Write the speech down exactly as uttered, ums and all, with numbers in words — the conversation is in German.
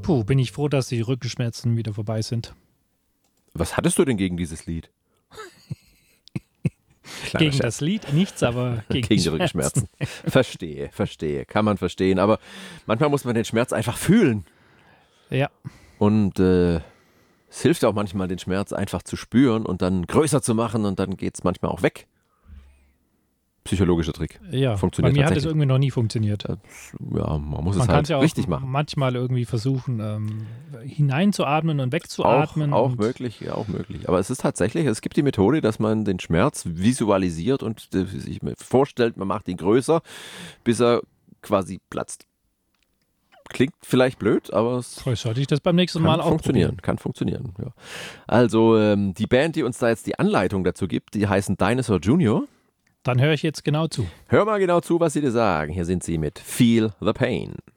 Puh, bin ich froh, dass die Rückenschmerzen wieder vorbei sind. Was hattest du denn gegen dieses Lied? Kleiner Gegen Scherz. das Lied nichts, aber gegen, Gegen die Schmerzen. Rückenschmerzen. Verstehe, verstehe. Kann man verstehen. Aber manchmal muss man den Schmerz einfach fühlen. Ja, Und äh, es hilft auch manchmal, den Schmerz einfach zu spüren und dann größer zu machen und dann geht es manchmal auch weg. Psychologischer Trick. ja. Funktioniert Bei mir hat es tatsächlich. irgendwie noch nie funktioniert. Ja, man muss Man es kann halt es ja auch richtig machen. manchmal irgendwie versuchen, ähm, hineinzuatmen und Auch, wegzuatmen. auch und möglich, ja, auch möglich. Aber es ist tatsächlich, es gibt die Methode, dass man den Schmerz visualisiert und äh, sich vorstellt, man macht ihn größer, bis er quasi platzt. Klingt vielleicht blöd, aber es Vielleicht sollte ich das beim nächsten kann Mal auch funktionieren. probieren. Kann funktionieren, ja. Also ähm, die Band, die uns da jetzt die Anleitung dazu gibt, die heißen Dinosaur Junior. Dann höre ich jetzt genau zu. Hör mal genau zu, was sie dir sagen. Hier sind sie mit Feel the Pain.